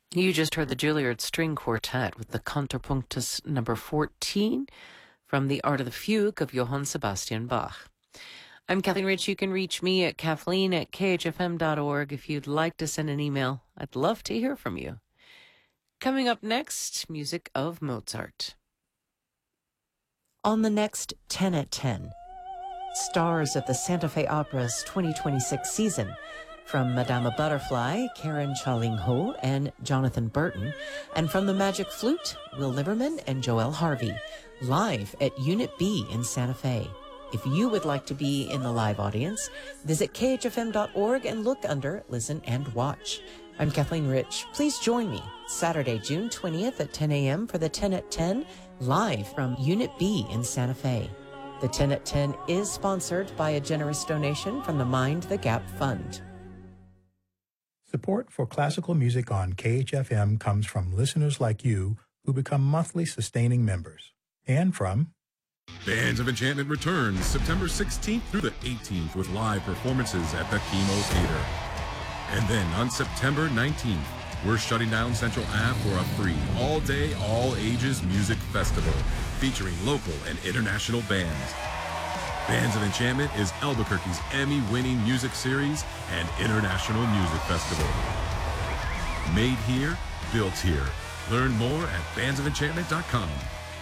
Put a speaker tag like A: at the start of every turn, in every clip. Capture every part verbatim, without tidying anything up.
A: You just heard the Juilliard String Quartet with the Contrapunctus number fourteen from The Art of the Fugue of Johann Sebastian Bach. I'm Kathleen Rich. You can reach me at Kathleen at K H F M dot org. If you'd like to send an email, I'd love to hear from you. Coming up next, music of Mozart. On the next ten at ten, stars of the Santa Fe Opera's twenty twenty-six season, from Madama Butterfly, Karen Cha-Ling Ho and Jonathan Burton, and from the Magic Flute, Will Liberman and Joel Harvey, live at Unit B in Santa Fe. If you would like to be in the live audience, visit K H F M dot org and look under Listen and Watch. I'm Kathleen Rich. Please join me Saturday, June twentieth at ten a.m. for the ten at ten, live from Unit B in Santa Fe. The ten at ten is sponsored by a generous donation from the Mind the Gap Fund.
B: Support for classical music on K H F M comes from listeners like you who become monthly sustaining members. And from
C: Bands of Enchantment returns September sixteenth through the eighteenth with live performances at the Chemo Theater. And then on September nineteenth, we're shutting down Central Ave for a free all-day, all-ages music festival featuring local and international bands. Bands of Enchantment is Albuquerque's Emmy-winning music series and international music festival. Made here, built here. Learn more at bands of enchantment dot com.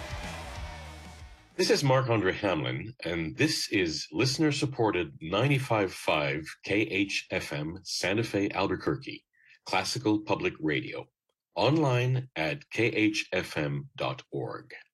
D: This is Marc-Andre Hamlin, and this is listener-supported ninety-five point five K H F M Santa Fe, Albuquerque, classical public radio. Online at K H F M dot org.